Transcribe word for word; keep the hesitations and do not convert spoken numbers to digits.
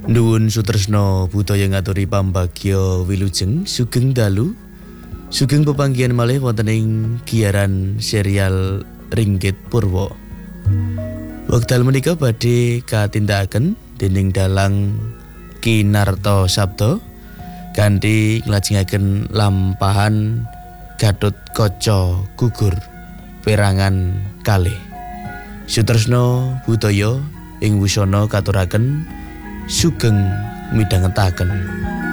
Nuwun Sutresna budaya ngaturi pambagya wilujeng sugeng dalu sugeng pepanggihan malih wonten ing giaran serial Ringgit Purwa. Wekdal menika badhe katindakaken dening dalang Kinarto Sabda kanthi nglajengaken lampahan Gatotkaca gugur perangan kalih. Sutresna budaya ing wusana katuraken sugeng midhangetaken.